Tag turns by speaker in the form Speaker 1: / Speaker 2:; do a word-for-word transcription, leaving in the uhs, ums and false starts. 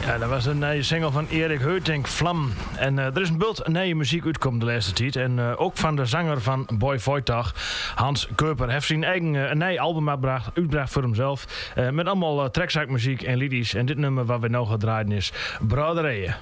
Speaker 1: Ja, dat was een nieuwe single van Erik Heutink, Vlam. En uh, er is een bult nieuwe muziek uitkomen de laatste tijd. En uh, ook van de zanger van Boy Voigtag, Hans Keuper, heeft zijn eigen uh, een nieuw album uitgebracht, uitgebracht voor hemzelf. Uh, met allemaal uh, trekzakmuziek en liedjes. En dit nummer wat we nou gaan draaien is Brouwerijen.